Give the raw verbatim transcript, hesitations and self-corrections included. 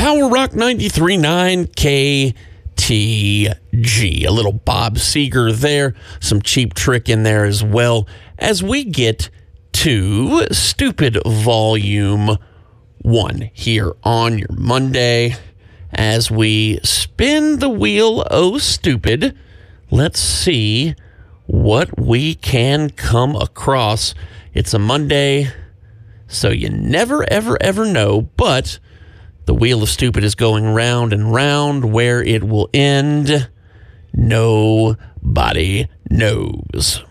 Power Rock ninety-three point nine K T G. A little Bob Seger there, some Cheap Trick in there as well, as we get to Stupid Volume one here on your Monday. As we spin the wheel, oh stupid, let's see what we can come across. It's a Monday, so you never, ever, ever know, but the wheel of stupid is going round and round. Where it will end, nobody knows.